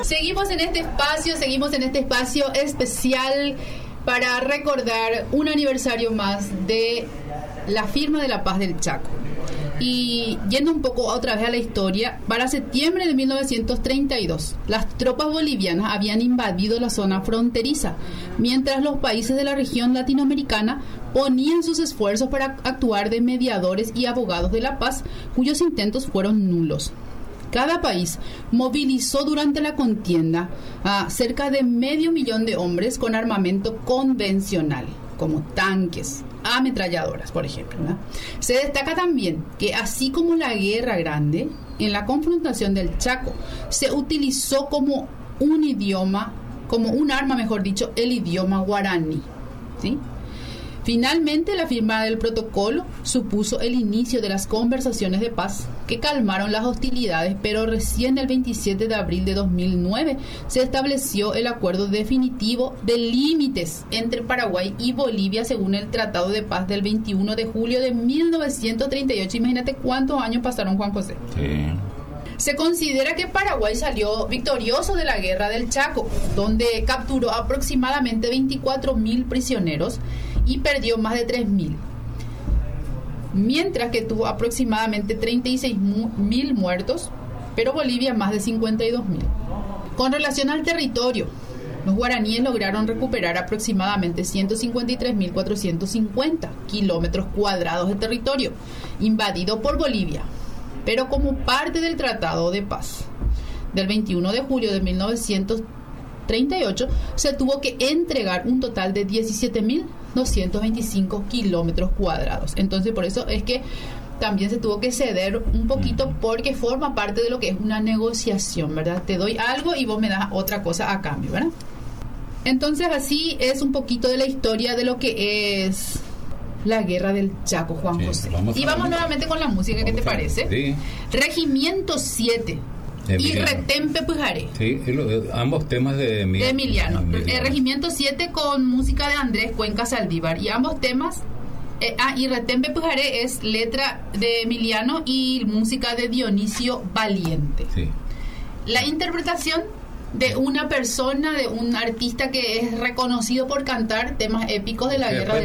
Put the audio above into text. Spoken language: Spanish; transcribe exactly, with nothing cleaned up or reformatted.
Seguimos en este espacio, seguimos en este espacio especial para recordar un aniversario más de la firma de la paz del Chaco. Y yendo un poco otra vez a la historia, para septiembre de mil novecientos treinta y dos, las tropas bolivianas habían invadido la zona fronteriza, mientras los países de la región latinoamericana ponían sus esfuerzos para actuar de mediadores y abogados de la paz, cuyos intentos fueron nulos. Cada país movilizó durante la contienda a cerca de medio millón de hombres con armamento convencional, como tanques, ametralladoras, por ejemplo, ¿no? Se destaca también que, así como la Guerra Grande, en la confrontación del Chaco se utilizó como un idioma, como un arma, mejor dicho, el idioma guaraní, ¿sí? Finalmente, la firma del protocolo supuso el inicio de las conversaciones de paz que calmaron las hostilidades, pero recién el veintisiete de abril de dos mil nueve se estableció el acuerdo definitivo de límites entre Paraguay y Bolivia según el Tratado de Paz del veintiuno de julio de mil novecientos treinta y ocho. Imagínate cuántos años pasaron, Juan José. Sí. Se considera que Paraguay salió victorioso de la Guerra del Chaco, donde capturó aproximadamente veinticuatro mil prisioneros y perdió más de tres mil, mientras que tuvo aproximadamente treinta y seis mil muertos, pero Bolivia más de cincuenta y dos mil. Con relación al territorio, los guaraníes lograron recuperar aproximadamente ciento cincuenta y tres mil cuatrocientos cincuenta kilómetros cuadrados de territorio invadido por Bolivia, pero como parte del Tratado de Paz del veintiuno de julio de mil novecientos treinta y ocho, se tuvo que entregar un total de diecisiete mil doscientos veinticinco kilómetros cuadrados. Entonces, por eso es que también se tuvo que ceder un poquito, porque forma parte de lo que es una negociación, ¿verdad? Te doy algo y vos me das otra cosa a cambio, ¿verdad? Entonces, así es un poquito de la historia de lo que es la Guerra del Chaco, Juan Sí, José. vamos Y a vamos ver. nuevamente con la música, ¿qué te Vamos a- parece? Sí. Regimiento siete y Emiliano. Retempe Pujaré. Sí, y lo- ambos temas de, Emi- De Emiliano. Emiliano. El Regimiento siete con música de Andrés Cuenca Saldívar. Y ambos temas. Eh, ah, y Retempe Pujaré es letra de Emiliano y música de Dionisio Valiente. Sí. La interpretación de una persona, de un artista que es reconocido por cantar temas épicos de la Sí, Guerra después